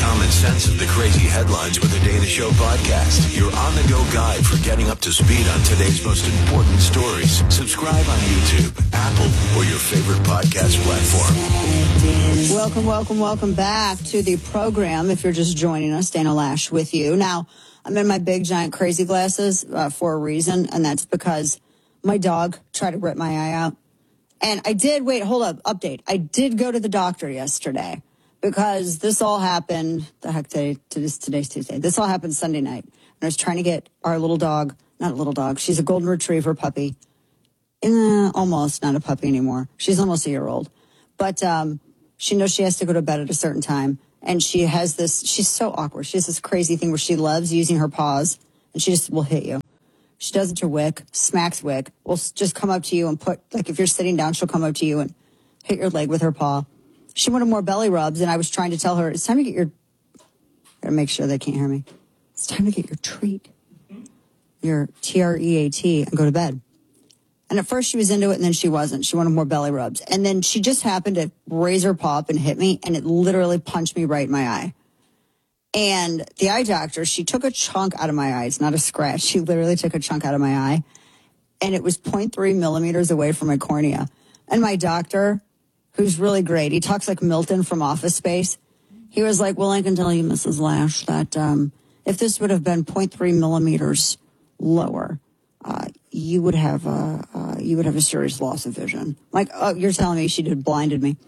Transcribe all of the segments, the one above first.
common sense of the crazy headlines with the Dana Show podcast. Your on-the-go guide for getting up to speed on today's most important stories. Subscribe on YouTube, Apple, or your favorite podcast platform. Welcome back to the program. If you're just joining us, Dana Lash with you. Now, I'm in my big, giant, crazy glasses for a reason, and that's because my dog tried to rip my eye out. And I did, update. I did go to the doctor yesterday because this all happened, today's Tuesday. This all happened Sunday night. And I was trying to get our little dog, not a little dog, she's a golden retriever puppy. Almost not a puppy anymore. She's almost a year old. But she knows she has to go to bed at a certain time. And she has this, she's so awkward. She has this crazy thing where she loves using her paws and she just will hit you. She does it to Wick, smacks Wick, will just come up to you and if you're sitting down, she'll come up to you and hit your leg with her paw. She wanted more belly rubs, and I was trying to tell her, it's time to get gotta make sure they can't hear me. It's time to get your treat, your TREAT, and go to bed. And at first she was into it, and then she wasn't. She wanted more belly rubs. And then she just happened to raise her paw up and hit me, and it literally punched me right in my eye. And the eye doctor, she took a chunk out of my eye. It's not a scratch. She literally took a chunk out of my eye. And it was 0.3 millimeters away from my cornea. And my doctor, who's really great, he talks like Milton from Office Space. He was like, well, I can tell you, Mrs. Lash, that if this would have been 0.3 millimeters lower, you would have a serious loss of vision. Like, oh, you're telling me she blinded me.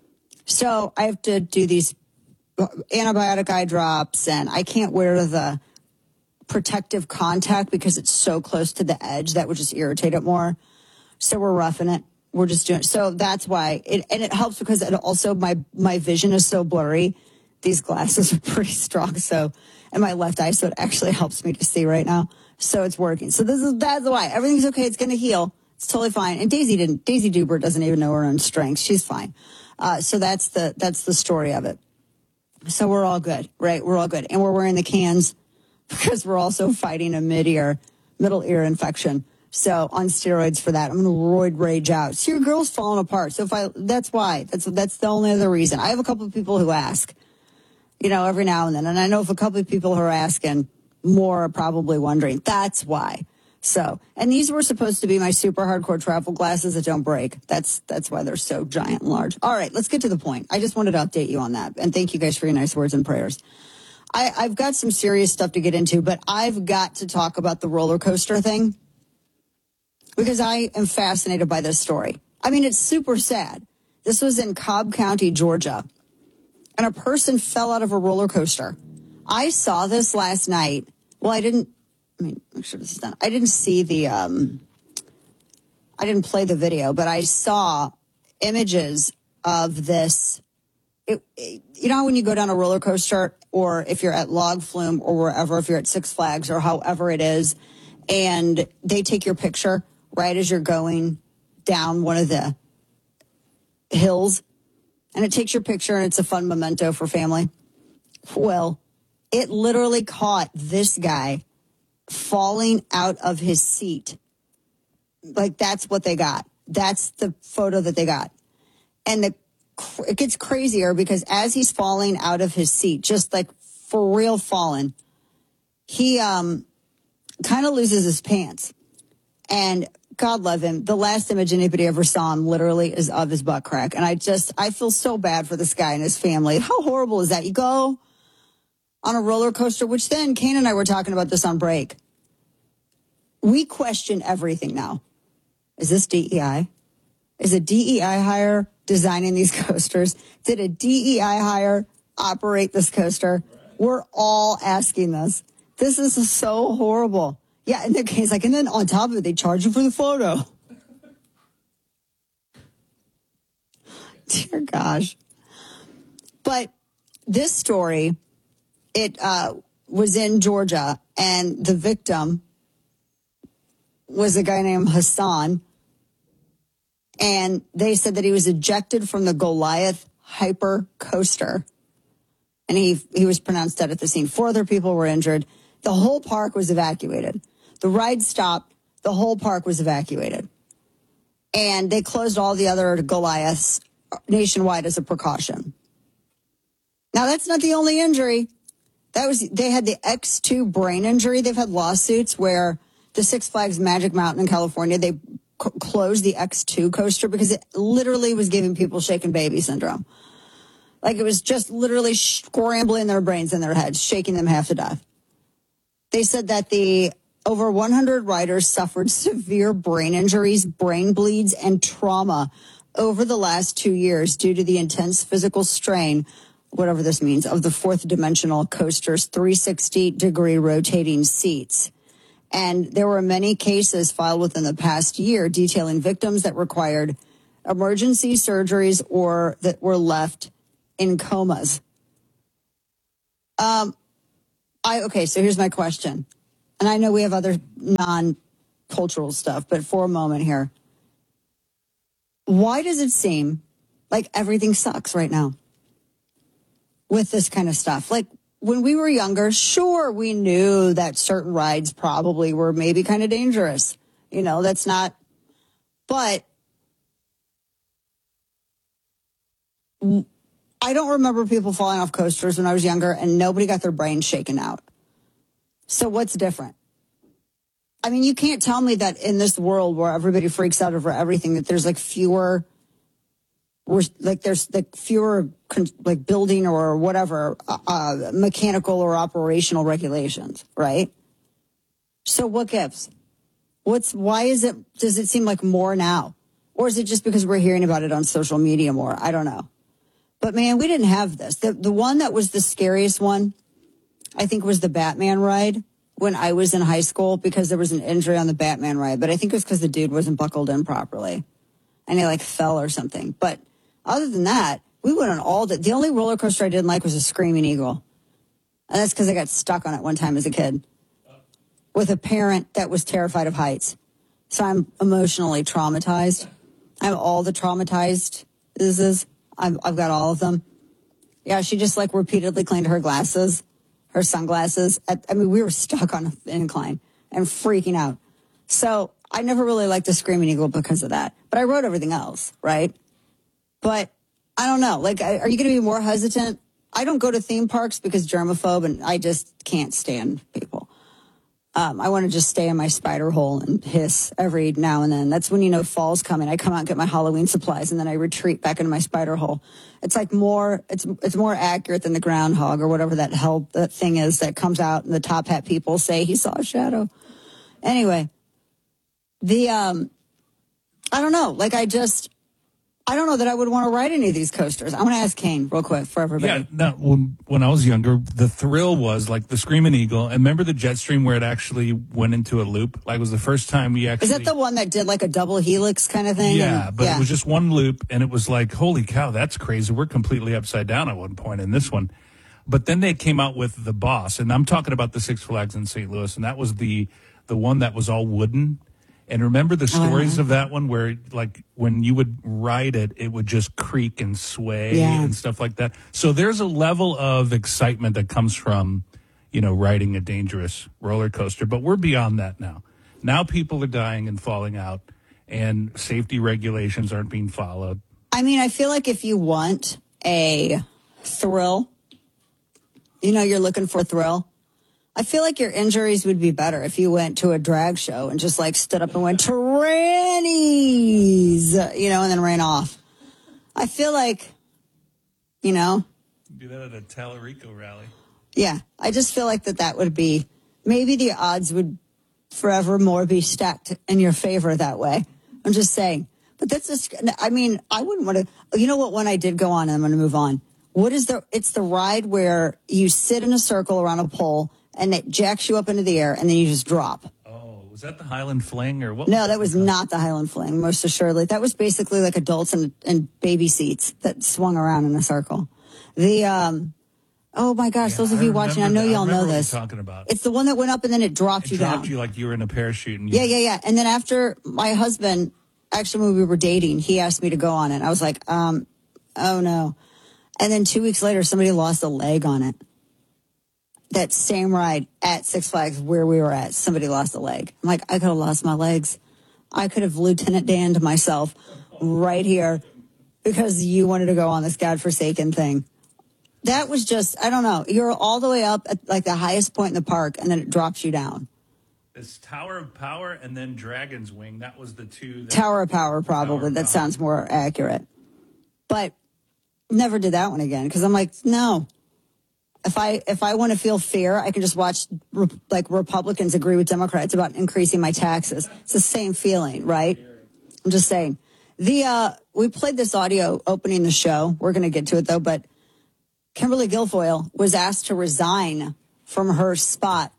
So I have to do these antibiotic eye drops, and I can't wear the protective contact because it's so close to the edge. That would just irritate it more. So we're roughing it. We're just doing it. So that's why it helps because it also my vision is so blurry. These glasses are pretty strong. So, and my left eye, so it actually helps me to see right now. So it's working. So that's why everything's okay. It's going to heal. It's totally fine. And Daisy Duber doesn't even know her own strength. She's fine. So that's the story of it. So we're all good, right? We're all good. And we're wearing the cans because we're also fighting a middle ear infection. So on steroids for that. I'm going to roid rage out. So your girl's falling apart. So that's why. That's the only other reason. I have a couple of people who ask, every now and then. And I know if a couple of people who are asking, more are probably wondering. That's why. So, and these were supposed to be my super hardcore travel glasses that don't break. That's why they're so giant and large. All right, let's get to the point. I just wanted to update you on that. And thank you guys for your nice words and prayers. I've got some serious stuff to get into, but I've got to talk about the roller coaster thing because I am fascinated by this story. I mean, it's super sad. This was in Cobb County, Georgia, and a person fell out of a roller coaster. I saw this last night. Well, make sure this is done. I didn't see I didn't play the video, but I saw images of this. When you go down a roller coaster, or if you're at Log Flume or wherever, if you're at Six Flags or however it is, and they take your picture right as you're going down one of the hills, and it takes your picture, and it's a fun memento for family. Well, it literally caught this guy falling out of his seat. Like, that's what they got. That's the photo that they got. And it gets crazier because as he's falling out of his seat, just like for real falling, he kind of loses his pants. And God love him. The last image anybody ever saw him literally is of his butt crack. And I feel so bad for this guy and his family. How horrible is that? You go on a roller coaster, which then Kane and I were talking about this on break. We question everything now. Is this DEI? Is a DEI hire designing these coasters? Did a DEI hire operate this coaster? We're all asking this. This is so horrible. Yeah, and he's like, and then on top of it, they charge you for the photo. Dear gosh. But this story, it was in Georgia, and the victim was a guy named Hassan, and they said that he was ejected from the Goliath Hyper Coaster, and he was pronounced dead at the scene. 4 other people were injured. The whole park was evacuated. The ride stopped. The whole park was evacuated. And they closed all the other Goliaths nationwide as a precaution. Now, Now, that's not the only injury. They had the X2 brain injury. They've had lawsuits where the Six Flags Magic Mountain in California, they closed the X2 coaster because it literally was giving people shaken baby syndrome. Like it was just literally scrambling their brains in their heads, shaking them half to death. They said that the over 100 riders suffered severe brain injuries, brain bleeds, and trauma over the last 2 years due to the intense physical strain, whatever this means, of the fourth dimensional coaster's 360-degree rotating seats. And there were many cases filed within the past year detailing victims that required emergency surgeries or that were left in comas. Okay, so here's my question. And I know we have other non-cultural stuff, but for a moment here. Why does it seem like everything sucks right now with this kind of stuff? Like, when we were younger, sure, we knew that certain rides probably were maybe kind of dangerous. You know, that's not, but I don't remember people falling off coasters when I was younger and nobody got their brains shaken out. So what's different? I mean, you can't tell me that in this world where everybody freaks out over everything, that there's like fewer building or whatever mechanical or operational regulations, right? So what gives? Does it seem like more now? Or is it just because we're hearing about it on social media more? I don't know. But man, we didn't have this. The one that was the scariest one, I think, was the Batman ride when I was in high school, because there was an injury on the Batman ride. But I think it was because the dude wasn't buckled in properly and he like fell or something. But other than that, we went on all the only roller coaster I didn't like was a Screaming Eagle. And that's because I got stuck on it one time as a kid with a parent that was terrified of heights. So I'm emotionally traumatized. I have all the traumatized I've got all of them. Yeah, she just like repeatedly cleaned her sunglasses. We were stuck on an incline and freaking out. So I never really liked the Screaming Eagle because of that. But I rode everything else, right? But I don't know. Like, are you going to be more hesitant? I don't go to theme parks because germaphobe, and I just can't stand people. I want to just stay in my spider hole and hiss every now and then. That's when, fall's coming. I come out and get my Halloween supplies, and then I retreat back into my spider hole. It's like it's more accurate than the groundhog or whatever that thing is that comes out and the top hat people say he saw a shadow. Anyway, I don't know. Like, I don't know that I would want to ride any of these coasters. I'm going to ask Kane real quick for everybody. Yeah, when I was younger, the thrill was like the Screaming Eagle. And remember the Jetstream where it actually went into a loop? Like, it was the first time we actually... Is that the one that did like a double helix kind of thing? Yeah, it was just one loop, and it was like, holy cow, that's crazy. We're completely upside down at one point in this one. But then they came out with the Boss, and I'm talking about the Six Flags in St. Louis, and that was the one that was all wooden. And remember the stories of that one where, like, when you would ride it, it would just creak and sway and stuff like that. So there's a level of excitement that comes from, riding a dangerous roller coaster. But we're beyond that now. Now people are dying and falling out, and safety regulations aren't being followed. I mean, I feel like if you want a thrill, you're looking for a thrill, I feel like your injuries would be better if you went to a drag show and just like stood up and went trannies, and then ran off. I feel like, Do that at a Tallarico rally. Yeah. I just feel like that would be, maybe the odds would forevermore be stacked in your favor that way. I'm just saying. But that's just, I wouldn't want to, you know what one I did go on, and I'm going to move on. It's the ride where you sit in a circle around a pole and it jacks you up into the air, and then you just drop. Oh, was that the Highland Fling or what? No, that was not the Highland Fling, most assuredly. That was basically like adults and baby seats that swung around in a circle. Oh my gosh, those of you watching, I know y'all know this. What you're talking about. It's the one that went up and then it dropped you down. It dropped you like you were in a parachute. And Yeah. And then after my husband, actually when we were dating, he asked me to go on it. I was like, oh no. And then 2 weeks later, somebody lost a leg on it. That same ride at Six Flags where we were at, somebody lost a leg. I'm like, I could have lost my legs. I could have Lieutenant Dan'd myself right here because you wanted to go on this godforsaken thing. that was just, I don't know. You're all the way up at like the highest point in the park, and then it drops you down. It's Tower of Power and then Dragon's Wing. That was the two. Tower of Power, probably. Tower of That Power. sounds more accurate. But never did that one again because I'm like, no. If I want to feel fear, I can just watch like Republicans agree with Democrats about increasing my taxes. It's the same feeling, right? I'm just saying. We played this audio opening the show. We're going to get to it though, but Kimberly Guilfoyle was asked to resign from her spot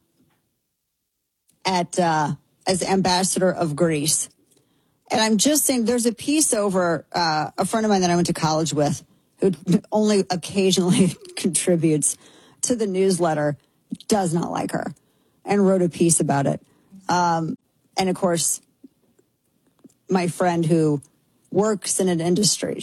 at as ambassador of Greece. And I'm just saying there's a piece over a friend of mine that I went to college with who only occasionally contributes to the newsletter, does not like her, and wrote a piece about it. And of course, my friend who works in an industry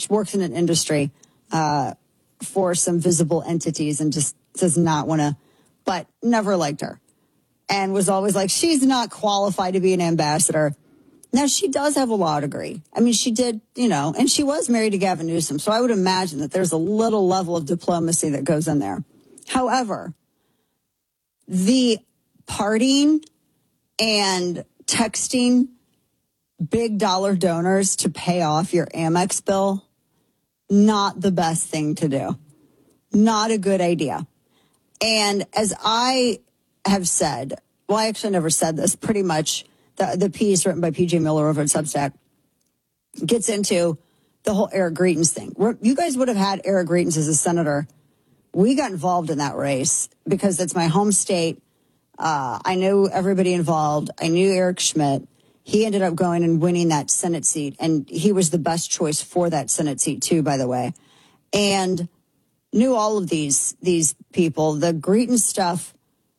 for some visible entities and just does not want to, but never liked her. And was always like, she's not qualified to be an ambassador. Now, she does have a law degree. I mean, she did, and she was married to Gavin Newsom. So I would imagine that there's a little level of diplomacy that goes in there. However, the partying and texting big dollar donors to pay off your Amex bill, not the best thing to do. Not a good idea. And as I have said, well, I actually never said this, pretty much the piece written by PJ Miller over at Substack gets into the whole Eric Greitens thing. You guys would have had Eric Greitens as a senator. We got involved in that race because it's my home state. I knew everybody involved. I knew Eric Schmidt. He ended up going and winning that Senate seat, and he was the best choice for that Senate seat too, by the way. And knew all of these people. The Greitens stuff,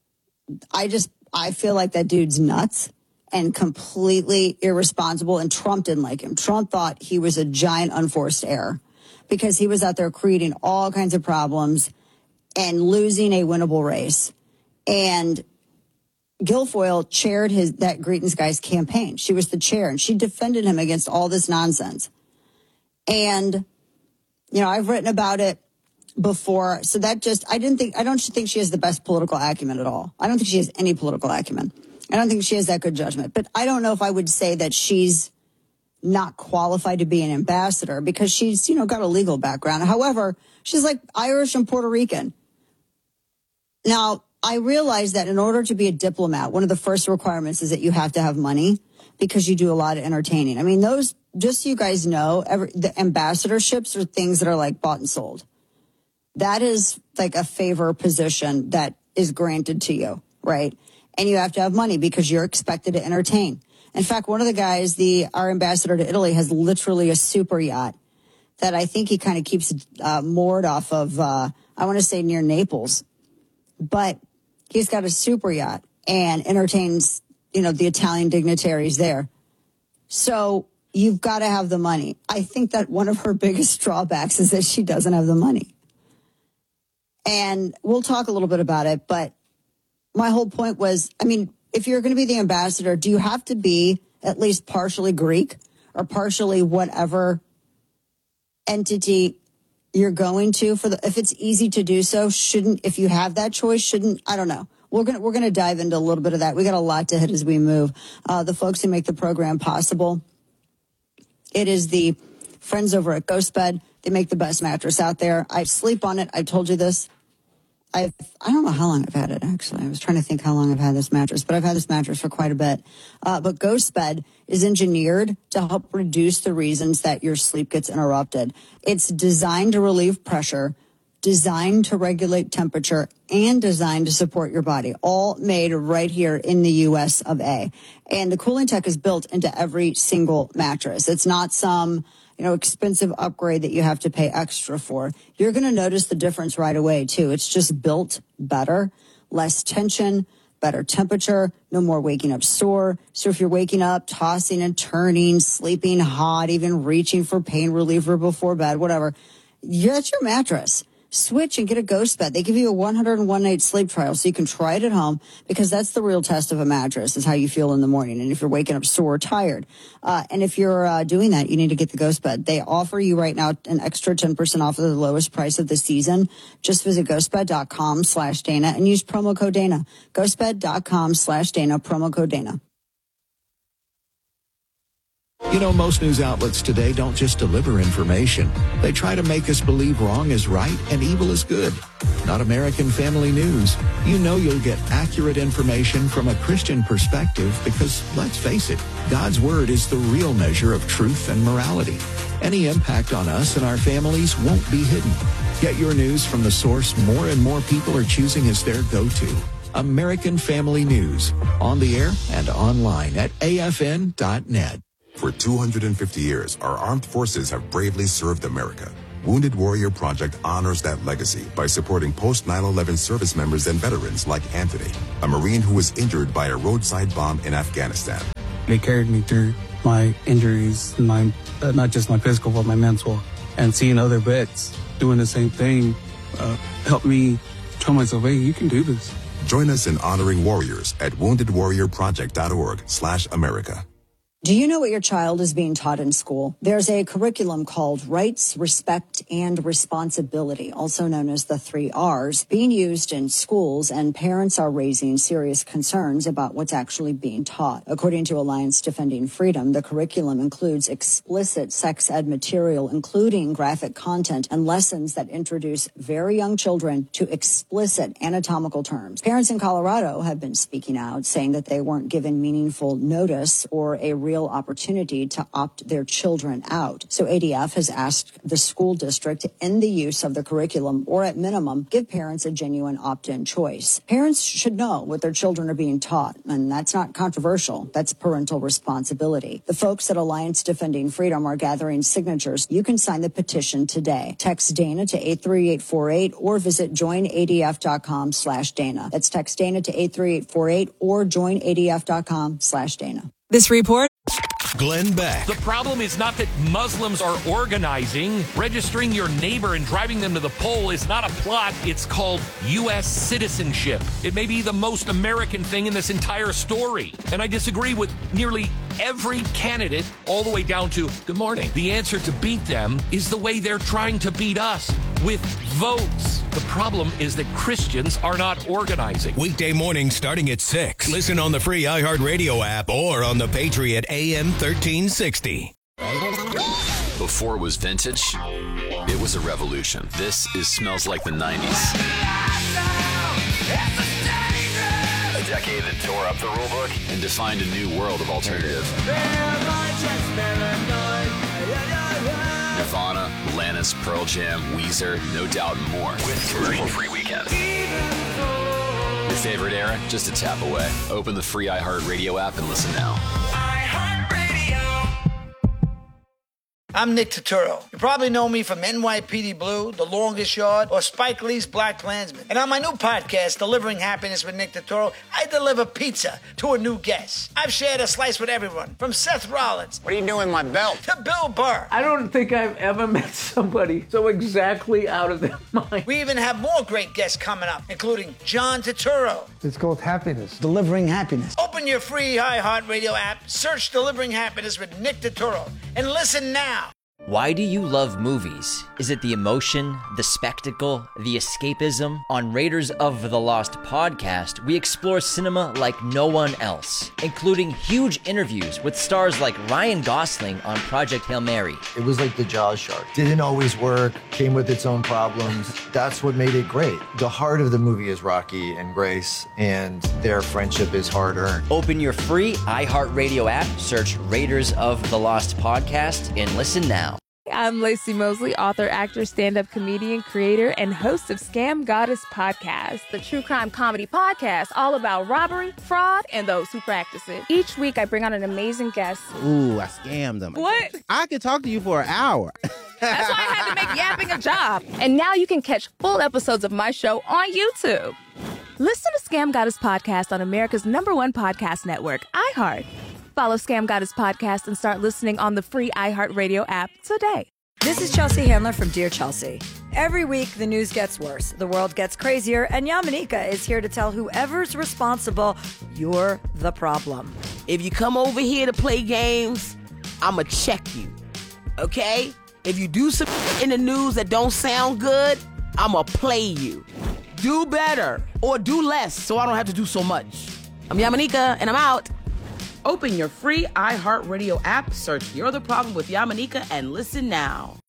I feel like that dude's nuts and completely irresponsible, and Trump didn't like him. Trump thought he was a giant unforced error because he was out there creating all kinds of problems and losing a winnable race. And Guilfoyle chaired that Greitens guy's campaign. She was the chair, and she defended him against all this nonsense. And, I've written about it before. So that I don't think she has the best political acumen at all. I don't think she has any political acumen. I don't think she has that good judgment. But I don't know if I would say that she's not qualified to be an ambassador because she's, got a legal background. However, she's like Irish and Puerto Rican. Now, I realize that in order to be a diplomat, one of the first requirements is that you have to have money because you do a lot of entertaining. I mean, those, just so you guys know, the ambassadorships are things that are like bought and sold. That is like a favor position that is granted to you, right? And you have to have money because you're expected to entertain. In fact, one of the guys, our ambassador to Italy, has literally a super yacht that I think he kind of keeps moored off of, I want to say near Naples. But he's got a super yacht and entertains, the Italian dignitaries there. So you've got to have the money. I think that one of her biggest drawbacks is that she doesn't have the money. And we'll talk a little bit about it, but my whole point was, if you're going to be the ambassador, do you have to be at least partially Greek or partially whatever entity you're going to if it's easy to do so? If you have that choice, I don't know. We're going to dive into a little bit of that. We got a lot to hit as we move. The folks who make the program possible. It is the friends over at GhostBed. They make the best mattress out there. I sleep on it. I told you this. I don't know how long I've had it, actually. I was trying to think how long I've had this mattress, but I've had this mattress for quite a bit. But GhostBed is engineered to help reduce the reasons that your sleep gets interrupted. It's designed to relieve pressure, designed to regulate temperature, and designed to support your body, all made right here in the U.S. of A. And the cooling tech is built into every single mattress. It's not some expensive upgrade that you have to pay extra for. You're going to notice the difference right away, too. It's just built better, less tension, better temperature, no more waking up sore. So if you're waking up, tossing and turning, sleeping hot, even reaching for pain reliever before bed, whatever, that's your mattress. switch and get a Ghost Bed. They give you a 101 night sleep trial so you can try it at home, because that's the real test of a mattress, is how you feel in the morning. And if you're waking up sore or tired. And if you're doing that, you need to get the Ghost Bed. They offer you right now an extra 10% off of the lowest price of the season. Just visit ghostbed.com/Dana and use promo code Dana. Ghostbed.com/Dana, promo code Dana. You know, most news outlets today don't just deliver information. They try to make us believe wrong is right and evil is good. Not American Family News. You know you'll get accurate information from a Christian perspective because, let's face it, God's Word is the real measure of truth and morality. Any impact on us and our families won't be hidden. Get your news from the source more and more people are choosing as their go-to. American Family News. On the air and online at afn.net. For 250 years, our armed forces have bravely served America. Wounded Warrior Project honors that legacy by supporting post-9/11 service members and veterans like Anthony, a Marine who was injured by a roadside bomb in Afghanistan. They carried me through my injuries, my not just my physical, but my mental. And seeing other vets doing the same thing helped me tell myself, hey, you can do this. Join us in honoring warriors at woundedwarriorproject.org/America. Do you know what your child is being taught in school? There's a curriculum called Rights, Respect, and Responsibility, also known as the 3 R's, being used in schools, and parents are raising serious concerns about what's actually being taught. According to Alliance Defending Freedom, the curriculum includes explicit sex ed material, including graphic content and lessons that introduce very young children to explicit anatomical terms. Parents in Colorado have been speaking out, saying that they weren't given meaningful notice or a real opportunity to opt their children out. So ADF has asked the school district to end the use of the curriculum, or at minimum, give parents a genuine opt-in choice. Parents should know what their children are being taught, and that's not controversial. That's parental responsibility. The folks at Alliance Defending Freedom are gathering signatures. You can sign the petition today. Text Dana to 83848 or visit joinadf.com/Dana. That's text Dana to 83848 or joinadf.com/Dana. This report. Glenn Beck. The problem is not that Muslims are organizing. Registering your neighbor and driving them to the poll is not a plot. It's called U.S. citizenship. It may be the most American thing in this entire story. And I disagree with nearly every candidate, all the way down to, good morning. The answer to beat them is the way they're trying to beat us, with votes. The problem is that Christians are not organizing. Weekday mornings starting at 6. Listen on the free iHeartRadio app or on the Patriot AM 1360. Before it was vintage, it was a revolution. This is Smells Like the 90s. A decade that tore up the rulebook and defined a new world of alternative. Nirvana, Alanis, Pearl Jam, Weezer, No Doubt, and more. With commercial-free weekends. Your favorite era? Just a tap away. Open the free iHeartRadio app and listen now. I'm Nick Turturro. You probably know me from NYPD Blue, The Longest Yard, or Spike Lee's Black Klansman. And on my new podcast, Delivering Happiness with Nick Turturro, I deliver pizza to a new guest. I've shared a slice with everyone, from Seth Rollins. What are you doing with my belt? To Bill Burr. I don't think I've ever met somebody so exactly out of their mind. We even have more great guests coming up, including John Turturro. It's called Happiness. Delivering Happiness. Open your free iHeartRadio app, search Delivering Happiness with Nick Turturro, and listen now. Why do you love movies? Is it the emotion, the spectacle, the escapism? On Raiders of the Lost podcast, we explore cinema like no one else, including huge interviews with stars like Ryan Gosling on Project Hail Mary. It was like the Jaws shark. Didn't always work, came with its own problems. That's what made it great. The heart of the movie is Rocky and Grace, and their friendship is hard-earned. Open your free iHeartRadio app, search Raiders of the Lost podcast, and listen now. I'm Lacey Mosley, author, actor, stand-up comedian, creator, and host of Scam Goddess Podcast, the true crime comedy podcast all about robbery, fraud, and those who practice it. Each week, I bring on an amazing guest. Ooh, I scammed them. What? I could talk to you for an hour. That's why I had to make yapping a job. And now you can catch full episodes of my show on YouTube. Listen to Scam Goddess Podcast on America's #1 podcast network, iHeart. Follow Scam Goddess Podcast and start listening on the free iHeartRadio app today. This is Chelsea Handler from Dear Chelsea. Every week, the news gets worse, the world gets crazier, and Yamanika is here to tell whoever's responsible, you're the problem. If you come over here to play games, I'ma check you, okay? If you do some in the news that don't sound good, I'ma play you. Do better or do less so I don't have to do so much. I'm Yamanika, and I'm out. Open your free iHeartRadio app, search You're the Problem with Yamanika, and listen now.